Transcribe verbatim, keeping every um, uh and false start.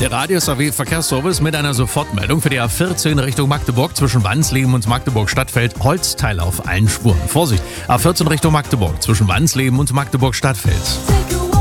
Der Radius A W Verkehrsservice mit einer Sofortmeldung für die A vierzehn Richtung Magdeburg zwischen Wansleben und Magdeburg-Stadtfeld. Holzteile auf allen Spuren. Vorsicht, A vierzehn Richtung Magdeburg zwischen Wansleben und Magdeburg-Stadtfeld.